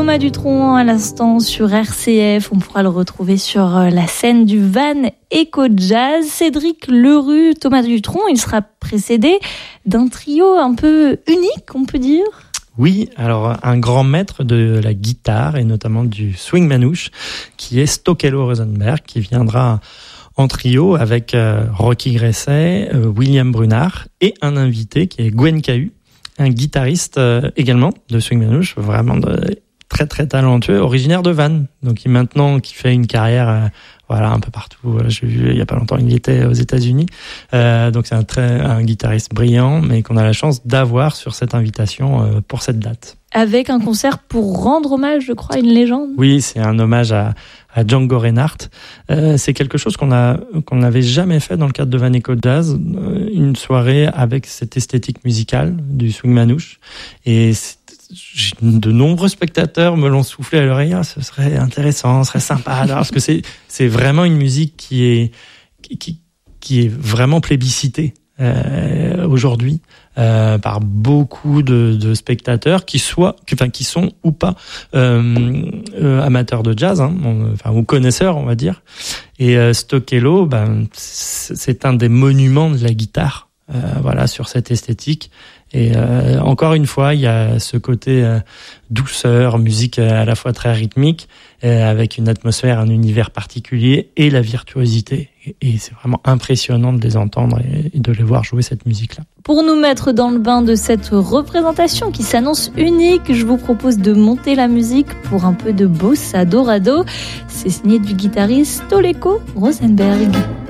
Thomas Dutronc à l'instant sur RCF. On pourra le retrouver sur la scène du Van Echo Jazz. Cédric Lerue, Thomas Dutronc, il sera précédé d'un trio un peu unique, on peut dire. Oui, alors un grand maître de la guitare et notamment du swing manouche qui est Stochelo Rosenberg, qui viendra en trio avec Rocky Gresset, William Brunard et un invité qui est Gwen Cahu, un guitariste également de swing manouche, vraiment très très talentueux, originaire de Vannes, donc qui fait une carrière un peu partout. J'ai vu il y a pas longtemps, il était aux États-Unis, donc c'est un guitariste brillant, mais qu'on a la chance d'avoir sur cette invitation pour cette date. Avec un concert pour rendre hommage, je crois, à une légende. Oui, c'est un hommage à Django Reinhardt. C'est quelque chose qu'on n'avait jamais fait dans le cadre de Van Echo Jazz, une soirée avec cette esthétique musicale du swing manouche. Et de nombreux spectateurs me l'ont soufflé à l'oreille. Ah, ce serait intéressant, ce serait sympa. Alors, parce que c'est vraiment une musique qui est vraiment plébiscitée aujourd'hui par beaucoup de spectateurs qui sont ou pas amateurs de jazz, ou connaisseurs, on va dire. Et Stochelo, c'est un des monuments de la guitare, sur cette esthétique. Et encore une fois, il y a ce côté douceur, musique à la fois très rythmique, avec une atmosphère, un univers particulier et la virtuosité. Et c'est vraiment impressionnant de les entendre et de les voir jouer cette musique-là. Pour nous mettre dans le bain de cette représentation qui s'annonce unique, je vous propose de monter la musique pour un peu de bossa dorado. C'est signé du guitariste Stochelo Rosenberg.